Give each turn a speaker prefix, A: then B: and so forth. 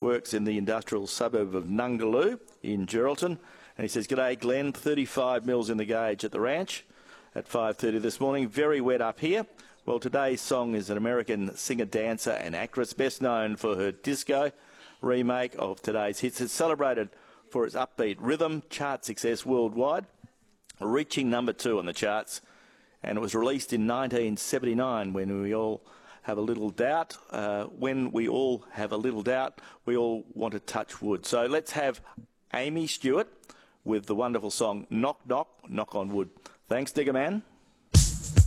A: works in the industrial suburb of Nungaloo in Geraldton. And he says, "G'day, Glenn, 35 mils in the gauge at the ranch at 5:30 this morning. Very wet up here." Well, today's song is an American singer, dancer and actress, best known for her disco remake of today's hits. It's celebrated for its upbeat rhythm, chart success worldwide, reaching number 2 on the charts. And it was released in 1979 when we all have a little doubt. When we all have a little doubt, we all want to touch wood. So let's have Amy Stewart with the wonderful song Knock Knock, Knock on Wood. Thanks, Digger Man.